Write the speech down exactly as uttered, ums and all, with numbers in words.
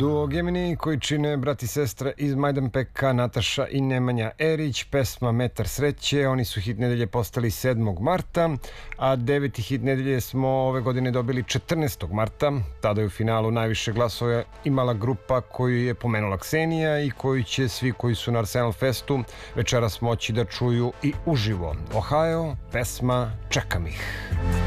Duo Gemini koji čine brat i sestra iz Majdanpeka, Nataša i Nemanja Erić, pesma Metar sreće. Oni su hit nedelje postali sedmog marta, a deveti hit nedelje smo ove godine dobili četrnaestog marta. Tada je u finalu najviše glasova imala grupa koju je pomenula Ksenija i koju će svi koji su na Arsenal Festu večeras moći da čuju i uživo. Ohio, pesma Čekam ih.